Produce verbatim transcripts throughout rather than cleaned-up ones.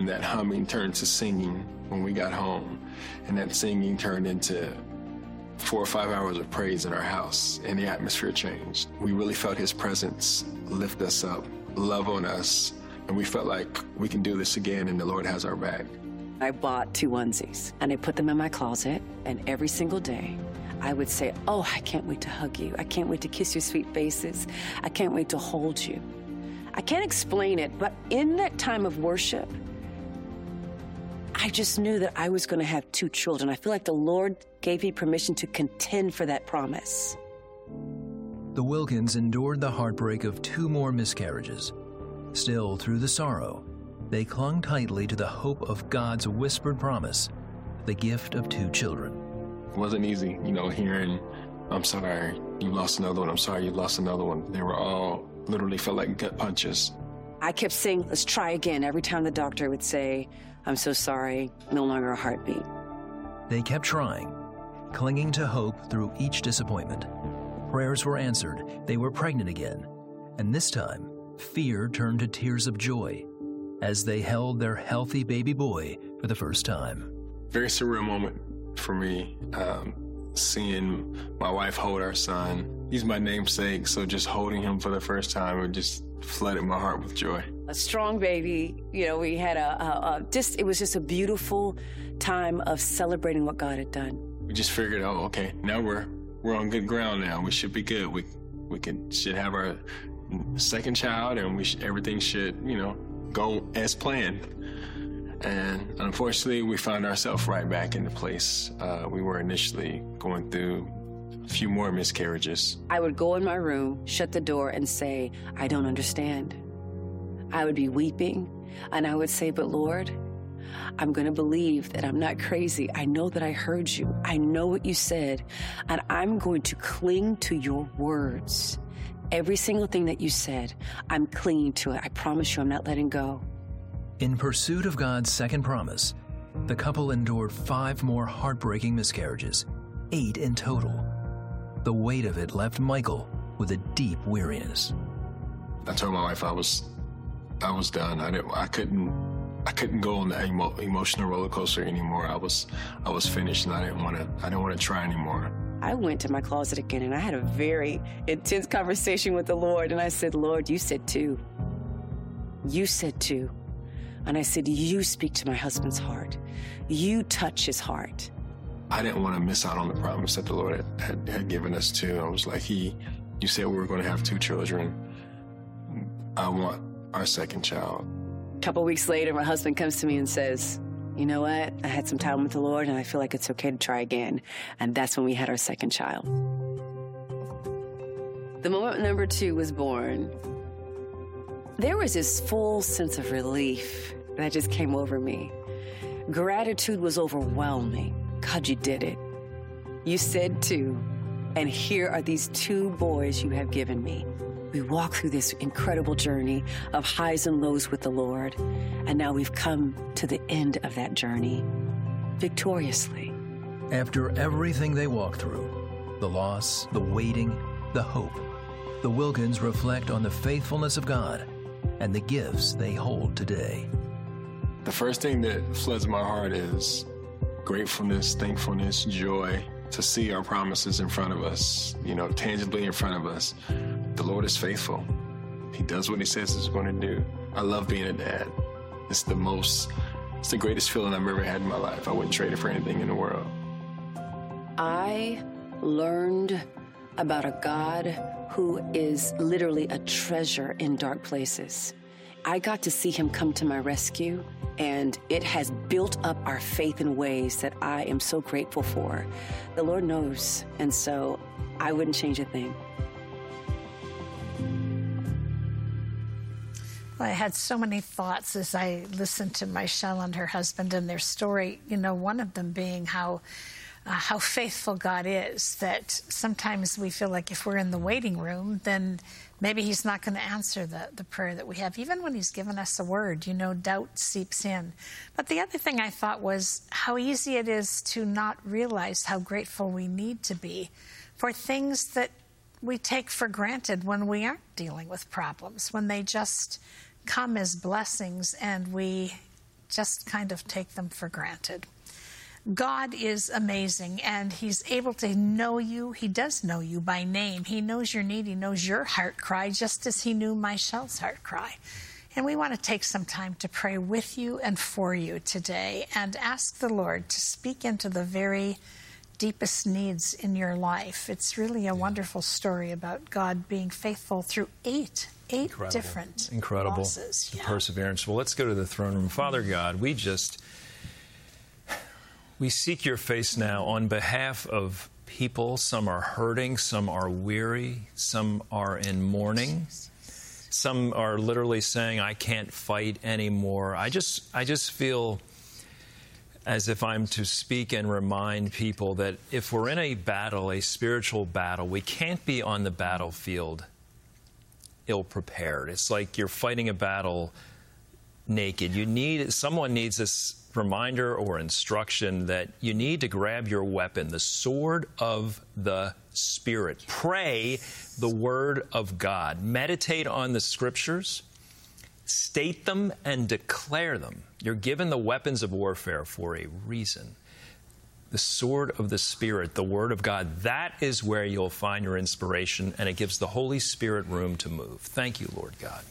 That humming turned to singing when we got home, and that singing turned into four or five hours of praise in our house, and the atmosphere changed. We really felt his presence lift us up, love on us, and we felt like we can do this again, and the Lord has our back. I bought two onesies, and I put them in my closet, and every single day, I would say, oh, I can't wait to hug you. I can't wait to kiss your sweet faces. I can't wait to hold you. I can't explain it, but in that time of worship, I just knew that I was going to have two children. I feel like the Lord gave me permission to contend for that promise. The Wilkins endured the heartbreak of two more miscarriages. Still, through the sorrow, they clung tightly to the hope of God's whispered promise, the gift of two children. It wasn't easy, you know, hearing, I'm sorry, you lost another one, I'm sorry, you lost another one. They were all literally felt like gut punches. I kept saying, let's try again. Every time the doctor would say, I'm so sorry, no longer a heartbeat. They kept trying, clinging to hope through each disappointment. Prayers were answered, they were pregnant again, and this time, fear turned to tears of joy as they held their healthy baby boy for the first time. Very surreal moment for me, um, seeing my wife hold our son. He's my namesake, so just holding him for the first time, it just flooded my heart with joy. A strong baby, you know, we had a, a, a just, it was just a beautiful time of celebrating what God had done. We just figured, oh, okay, now we're we're on good ground now. We should be good. We we can should have our second child, and we should, everything should, you know, go as planned. And unfortunately, we found ourselves right back in the place uh, we were initially going through. A few more miscarriages. I would go in my room, shut the door, and say, I don't understand. I would be weeping, and I would say, but Lord, I'm going to believe that I'm not crazy. I know that I heard you. I know what you said, and I'm going to cling to your words. Every single thing that you said, I'm clinging to it. I promise you I'm not letting go. In pursuit of God's second promise, the couple endured five more heartbreaking miscarriages, eight in total. The weight of it left Michael with a deep weariness. I told my wife I was, I was done. I didn't, I couldn't, I couldn't go on the emo, emotional roller coaster anymore. I was, I was finished, and I didn't want to, I didn't want to try anymore. I went to my closet again, and I had a very intense conversation with the Lord. And I said, Lord, you said two. You said two. And I said, you speak to my husband's heart. You touch his heart. I didn't want to miss out on the promise that the Lord had, had, had given us too. I was like, he, you said we were going to have two children. I want our second child. A couple weeks later, my husband comes to me and says, you know what? I had some time with the Lord, and I feel like it's okay to try again. And that's when we had our second child. The moment number two was born, there was this full sense of relief that just came over me. Gratitude was overwhelming. God, you did it. You said two, and here are these two boys you have given me. We walked through this incredible journey of highs and lows with the Lord, and now we've come to the end of that journey victoriously. After everything they walked through, the loss, the waiting, the hope, the Wilkins reflect on the faithfulness of God and the gifts they hold today. The first thing that floods my heart is gratefulness, thankfulness, joy to see our promises in front of us, you know, tangibly in front of us. The Lord is faithful. He does what he says he's going to do. I love being a dad. It's the most, it's the greatest feeling I've ever had in my life. I wouldn't trade it for anything in the world. I learned about a God who is literally a treasure in dark places. I got to see him come to my rescue, and it has built up our faith in ways that I am so grateful for. The Lord knows, and so I wouldn't change a thing. Well, I had so many thoughts as I listened to Michelle and her husband and their story, you know, one of them being how Uh, how faithful God is, that sometimes we feel like if we're in the waiting room, then maybe he's not going to answer the, the prayer that we have. Even when he's given us a word, you know, doubt seeps in. But the other thing I thought was how easy it is to not realize how grateful we need to be for things that we take for granted when we aren't dealing with problems, when they just come as blessings and we just kind of take them for granted. God is amazing, and he's able to know you. He does know you by name. He knows your need. He knows your heart cry, just as he knew Michelle's heart cry. And we want to take some time to pray with you and for you today and ask the Lord to speak into the very deepest needs in your life. It's really a wonderful story about God being faithful through eight, eight Incredible. different Incredible losses. Yeah. Perseverance. Well, let's go to the throne room. Father God, we just, we seek your face now on behalf of people. Some are hurting, some are weary, some are in mourning. Some are literally saying, I can't fight anymore. I just, I just feel as if I'm to speak and remind people that if we're in a battle, a spiritual battle, we can't be on the battlefield ill-prepared. It's like you're fighting a battle naked. You need, someone needs this reminder or instruction that you need to grab your weapon, the sword of the Spirit. Pray the Word of God. Meditate on the Scriptures. State them and declare them. You're given the weapons of warfare for a reason. The sword of the Spirit, the Word of God, that is where you'll find your inspiration, and it gives the Holy Spirit room to move. Thank you, Lord God.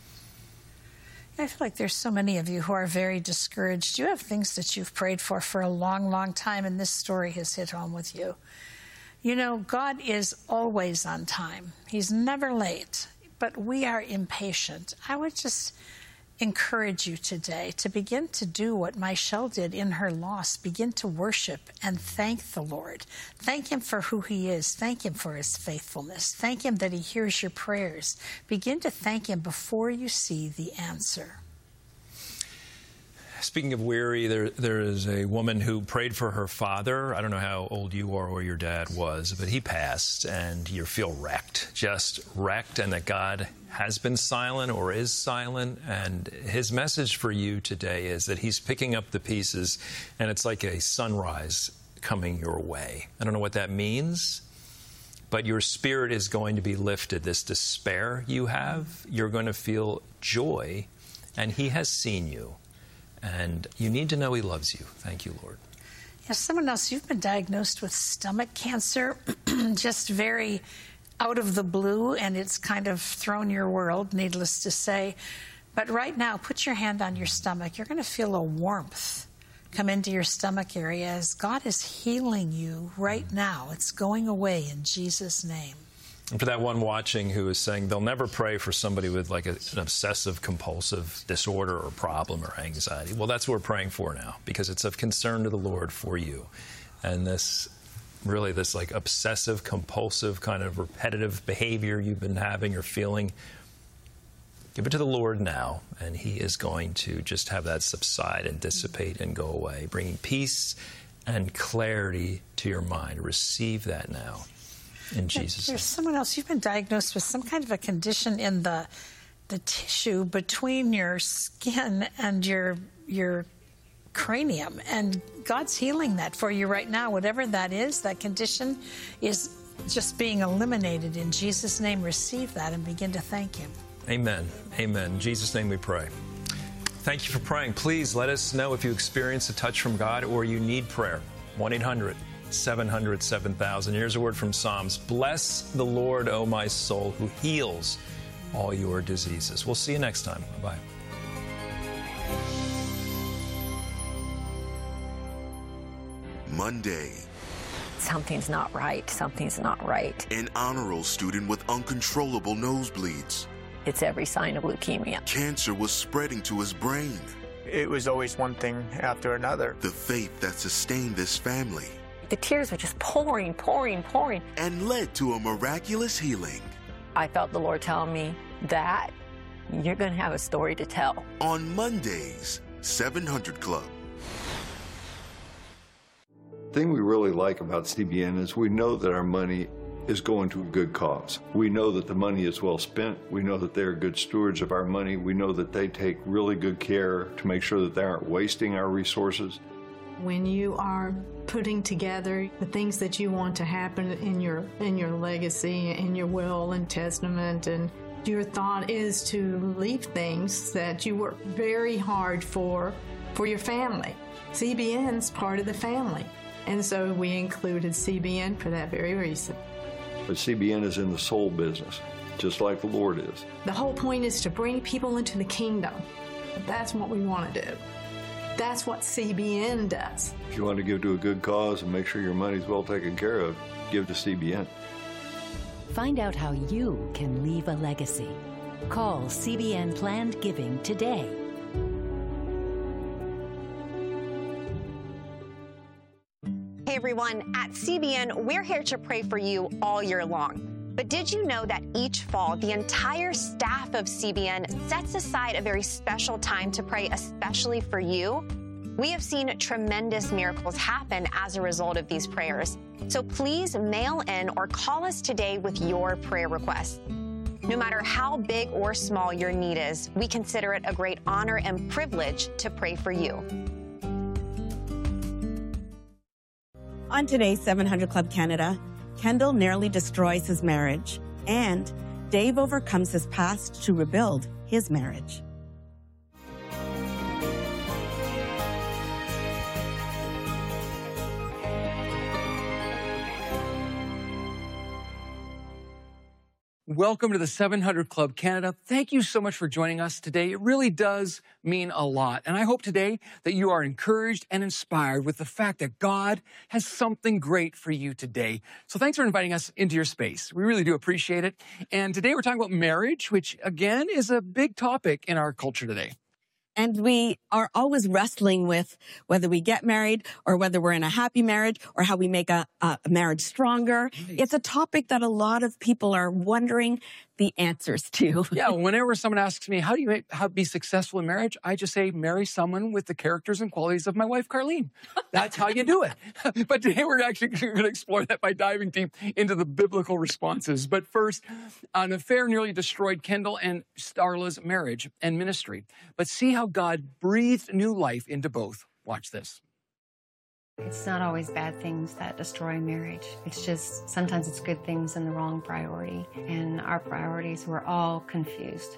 I feel like there's so many of you who are very discouraged. You have things that you've prayed for for a long, long time, and this story has hit home with you. You know, God is always on time. He's never late, but we are impatient. I would just encourage you today to begin to do what Michelle did in her loss. Begin to worship and thank the Lord. Thank him for who he is. Thank him for his faithfulness. Thank him that he hears your prayers. Begin to thank him before you see the answer. Speaking of weary, there there is a woman who prayed for her father. I don't know how old you are or your dad was, but he passed, and you feel wrecked, just wrecked, and that God has been silent or is silent. And his message for you today is that he's picking up the pieces, and it's like a sunrise coming your way. I don't know what that means, but your spirit is going to be lifted. This despair you have, you're going to feel joy, and he has seen you. And you need to know he loves you. Thank you, Lord. Yes, someone else, you've been diagnosed with stomach cancer, just very out of the blue, and it's kind of thrown your world, needless to say. But right now, put your hand on your stomach. You're going to feel a warmth come into your stomach area as God is healing you right now. It's going away in Jesus' name. And for that one watching who is saying they'll never pray for somebody with like a, an obsessive-compulsive disorder or problem or anxiety, well, that's what we're praying for now, because it's of concern to the Lord for you. And this, really this like obsessive-compulsive kind of repetitive behavior you've been having or feeling, give it to the Lord now, and he is going to just have that subside and dissipate and go away, bringing peace and clarity to your mind. Receive that now. In Jesus' name. There's someone else. You've been diagnosed with some kind of a condition in the the tissue between your skin and your your cranium, and God's healing that for you right now. Whatever that is, that condition is just being eliminated in Jesus' name. Receive that and begin to thank him. Amen. Amen. In Jesus' name we pray. Thank you for praying. Please let us know if you experience a touch from God or you need prayer. one eight hundred seven hundred seven thousand. Here's a word from Psalms. Bless the Lord, O my soul, who heals all your diseases. We'll see you next time. Bye-bye. Monday. Something's not right. Something's not right. An honor roll student with uncontrollable nosebleeds. It's every sign of leukemia. Cancer was spreading to his brain. It was always one thing after another. The faith that sustained this family. The tears were just pouring, pouring, pouring. And led to a miraculous healing. I felt the Lord telling me that you're going to have a story to tell. On Mondays, seven hundred Club. The thing we really like about C B N is we know that our money is going to a good cause. We know that the money is well spent. We know that they're good stewards of our money. We know that they take really good care to make sure that they aren't wasting our resources. When you are putting together the things that you want to happen in your in your legacy, in your will and testament, and your thought is to leave things that you work very hard for for your family. C B N's part of the family. And so we included C B N for that very reason. But C B N is in the soul business, just like the Lord is. The whole point is to bring people into the kingdom. That's what we want to do. That's what C B N does. If you want to give to a good cause and make sure your money's well taken care of, give to C B N. Find out how you can leave a legacy. Call C B N Planned Giving today. Hey everyone, at C B N, we're here to pray for you all year long. But did you know that each fall, the entire staff of C B N sets aside a very special time to pray especially for you? We have seen tremendous miracles happen as a result of these prayers. So please mail in or call us today with your prayer requests. No matter how big or small your need is, we consider it a great honor and privilege to pray for you. On today's seven hundred Club Canada, Kendall nearly destroys his marriage, and Dave overcomes his past to rebuild his marriage. Welcome to the seven hundred Club Canada. Thank you so much for joining us today. It really does mean a lot. And I hope today that you are encouraged and inspired with the fact that God has something great for you today. So thanks for inviting us into your space. We really do appreciate it. And today we're talking about marriage, which again is a big topic in our culture today. And we are always wrestling with whether we get married or whether we're in a happy marriage or how we make a, a marriage stronger. Right. It's a topic that a lot of people are wondering the answers to. Yeah, whenever someone asks me, how do you make, how be successful in marriage? I just say, marry someone with the characters and qualities of my wife, Carlene. That's how you do it. But today we're actually going to explore that by diving deep into the biblical responses. But first, an affair nearly destroyed Kendall and Starla's marriage and ministry. But see how God breathed new life into both. Watch this. It's not always bad things that destroy a marriage. It's just sometimes it's good things and the wrong priority. And our priorities were all confused,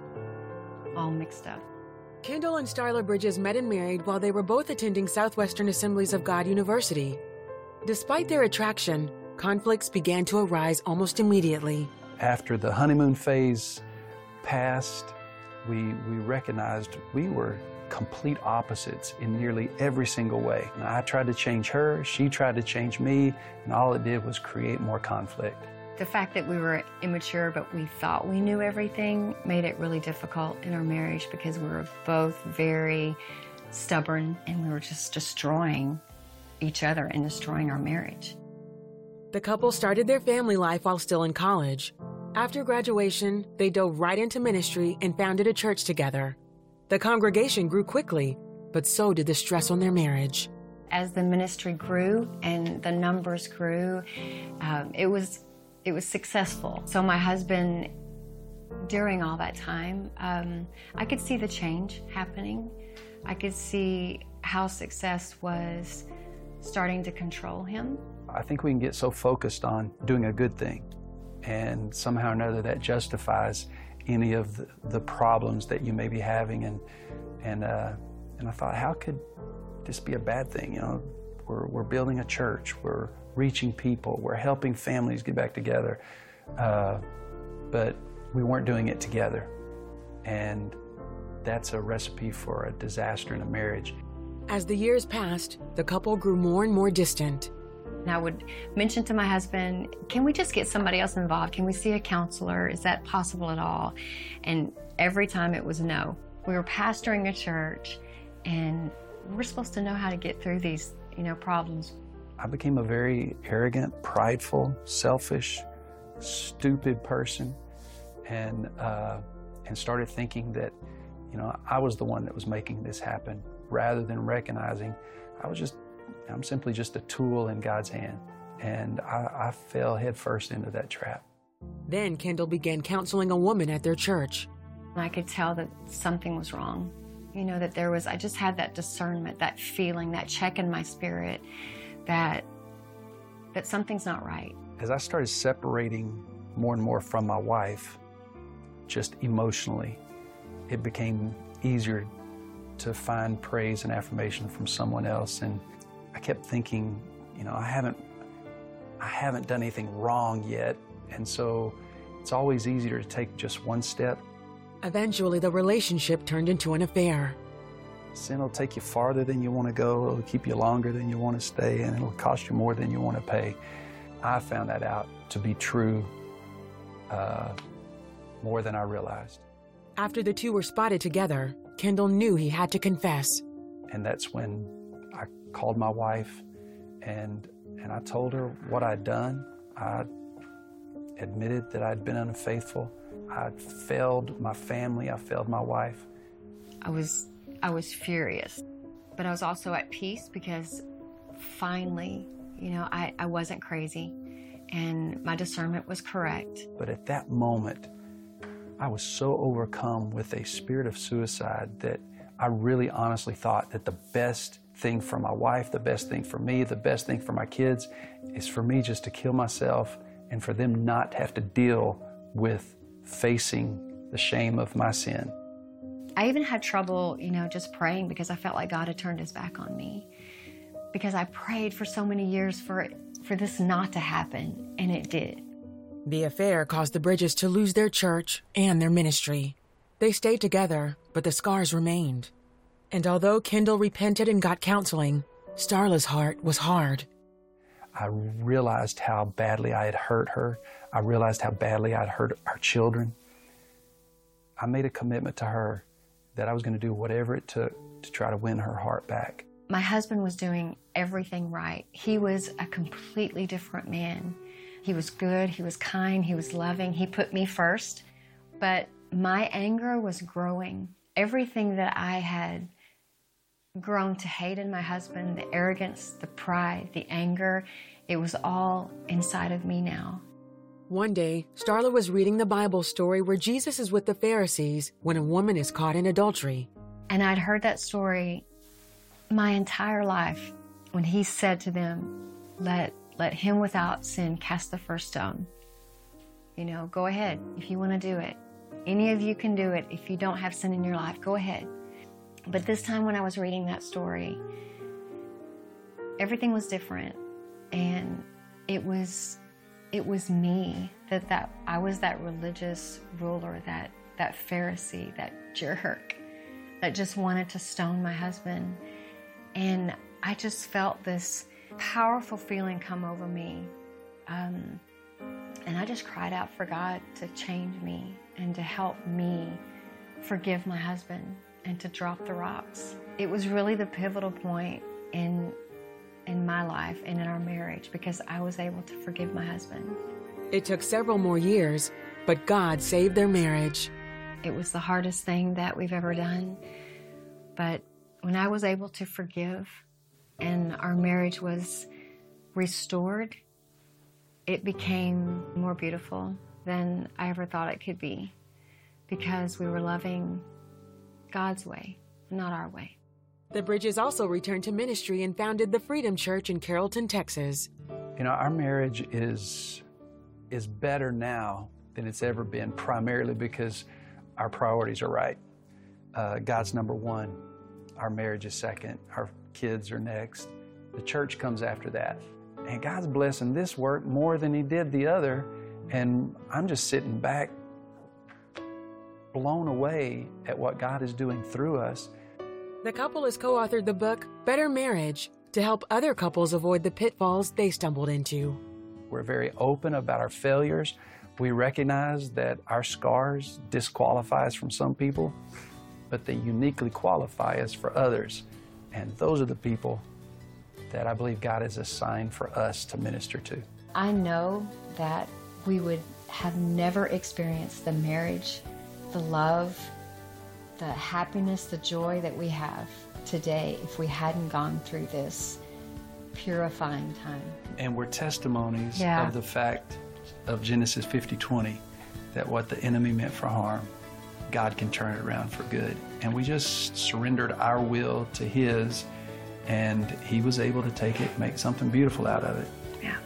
all mixed up. Kendall and Starla Bridges met and married while they were both attending Southwestern Assemblies of God University. Despite their attraction, conflicts began to arise almost immediately. After the honeymoon phase passed, we, we recognized we were complete opposites in nearly every single way. And I tried to change her, she tried to change me, and all it did was create more conflict. The fact that we were immature, but we thought we knew everything, made it really difficult in our marriage because we were both very stubborn and we were just destroying each other and destroying our marriage. The couple started their family life while still in college. After graduation, they dove right into ministry and founded a church together. The congregation grew quickly, but so did the stress on their marriage. As the ministry grew and the numbers grew, um, it was it was successful. So my husband, during all that time, um, I could see the change happening. I could see how success was starting to control him. I think we can get so focused on doing a good thing, and somehow or another that justifies any of the, the problems that you may be having, and and uh, and I thought, how could this be a bad thing? You know, we're we're building a church, we're reaching people, we're helping families get back together, uh, but we weren't doing it together, and that's a recipe for a disaster in a marriage. As the years passed, the couple grew more and more distant. And I would mention to my husband, can we just get somebody else involved? Can we see a counselor? Is that possible at all? And every time it was no. We were pastoring a church, and we're supposed to know how to get through these, you know, problems. I became a very arrogant, prideful, selfish, stupid person, and uh, and started thinking that, you know, I was the one that was making this happen, rather than recognizing I was just I'm simply just a tool in God's hand. And I, I fell headfirst into that trap. Then Kendall began counseling a woman at their church. I could tell that something was wrong. You know, that there was, I just had that discernment, that feeling, that check in my spirit that, that something's not right. As I started separating more and more from my wife, just emotionally, it became easier to find praise and affirmation from someone else. And I kept thinking, you know, I haven't, I haven't done anything wrong yet. And so it's always easier to take just one step. Eventually, the relationship turned into an affair. Sin will take you farther than you want to go. It'll keep you longer than you want to stay, and it'll cost you more than you want to pay. I found that out to be true uh, more than I realized. After the two were spotted together, Kendall knew he had to confess. And that's when I called my wife, and, and I told her what I'd done. I admitted that I'd been unfaithful. I'd failed my family. I failed my wife. I was, I was furious, but I was also at peace because finally, you know, I, I wasn't crazy and my discernment was correct. But at that moment, I was so overcome with a spirit of suicide that I really honestly thought that the best thing for my wife, the best thing for me, the best thing for my kids is for me just to kill myself and for them not to have to deal with facing the shame of my sin. I even had trouble, you know, just praying because I felt like God had turned his back on me. Because I prayed for so many years for, for this not to happen, and it did. The affair caused the Bridges to lose their church and their ministry. They stayed together, but the scars remained. And although Kendall repented and got counseling, Starla's heart was hard. I realized how badly I had hurt her. I realized how badly I'd hurt our children. I made a commitment to her that I was going to do whatever it took to try to win her heart back. My husband was doing everything right. He was a completely different man. He was good, he was kind, he was loving, he put me first. But my anger was growing. Everything that I had grown to hate in my husband, the arrogance, the pride, the anger, it was all inside of me now. One day, Starla was reading the Bible story where Jesus is with the Pharisees when a woman is caught in adultery. And I'd heard that story my entire life when he said to them, let, let him without sin cast the first stone. You know, go ahead if you want to do it. Any of you can do it. If you don't have sin in your life, go ahead. But this time when I was reading that story, everything was different. And it was, it was me, that, that I was that religious ruler, that, that Pharisee, that jerk that just wanted to stone my husband. And I just felt this powerful feeling come over me. Um, and I just cried out for God to change me and to help me forgive my husband and to drop the rocks. It was really the pivotal point in, in my life and in our marriage because I was able to forgive my husband. It took several more years, but God saved their marriage. It was the hardest thing that we've ever done, but when I was able to forgive and our marriage was restored, it became more beautiful than I ever thought it could be because we were loving God's way, not our way. The Bridges also returned to ministry and founded the Freedom Church in Carrollton, Texas. You know, our marriage is, is better now than it's ever been, primarily because our priorities are right. Uh, God's number one. Our marriage is second. Our kids are next. The church comes after that. And God's blessing this work more than he did the other. And I'm just sitting back, blown away at what God is doing through us. The couple has co-authored the book, Better Marriage, to help other couples avoid the pitfalls they stumbled into. We're very open about our failures. We recognize that our scars disqualify us from some people, but they uniquely qualify us for others. And those are the people that I believe God has assigned for us to minister to. I know that we would have never experienced the marriage, the love, the happiness, the joy that we have today if we hadn't gone through this purifying time. And we're testimonies yeah. of the fact of Genesis fifty twenty, that what the enemy meant for harm, God can turn it around for good. And we just surrendered our will to his, and he was able to take it and make something beautiful out of it. Yeah.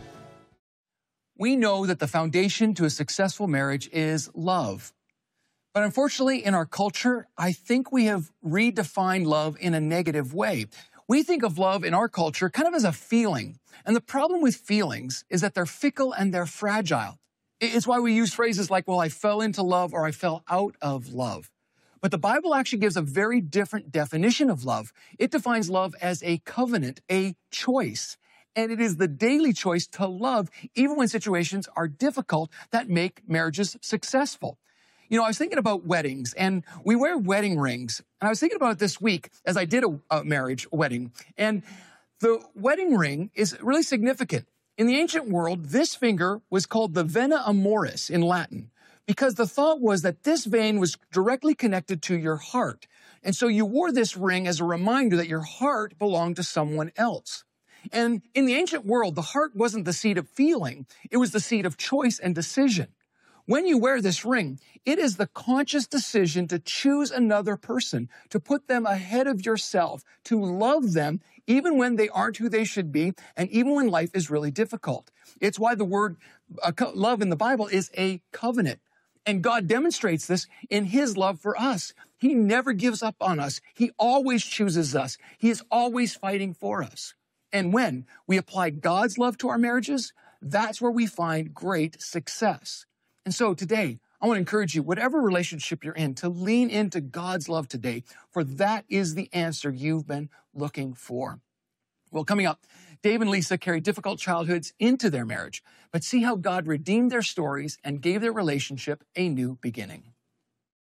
We know that the foundation to a successful marriage is love. But unfortunately, in our culture, I think we have redefined love in a negative way. We think of love in our culture kind of as a feeling. And the problem with feelings is that they're fickle and they're fragile. It's why we use phrases like, well, I fell into love or I fell out of love. But the Bible actually gives a very different definition of love. It defines love as a covenant, a choice. And it is the daily choice to love, even when situations are difficult, that make marriages successful. You know, I was thinking about weddings, and we wear wedding rings. And I was thinking about it this week as I did a, a marriage a wedding. And the wedding ring is really significant. In the ancient world, this finger was called the vena amoris in Latin, because the thought was that this vein was directly connected to your heart. And so you wore this ring as a reminder that your heart belonged to someone else. And in the ancient world, the heart wasn't the seat of feeling. It was the seat of choice and decision. When you wear this ring, it is the conscious decision to choose another person, to put them ahead of yourself, to love them even when they aren't who they should be, and even when life is really difficult. It's why the word uh, love in the Bible is a covenant. And God demonstrates this in his love for us. He never gives up on us. He always chooses us. He is always fighting for us. And when we apply God's love to our marriages, that's where we find great success. And so today, I want to encourage you, whatever relationship you're in, to lean into God's love today, for that is the answer you've been looking for. Well, coming up, Dave and Lisa carried difficult childhoods into their marriage, but see how God redeemed their stories and gave their relationship a new beginning.